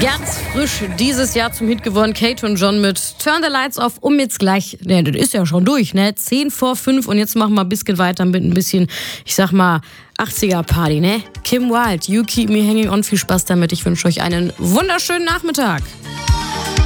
Ganz frisch dieses Jahr zum Hit geworden, Kate und John mit Turn the Lights Off. Jetzt gleich, das ist ja schon durch, 10 vor 5 und jetzt machen wir ein bisschen weiter mit ein bisschen, ich sag mal, 80er-Party, Kim Wilde, You Keep Me Hanging On. Viel Spaß damit. Ich wünsche euch einen wunderschönen Nachmittag.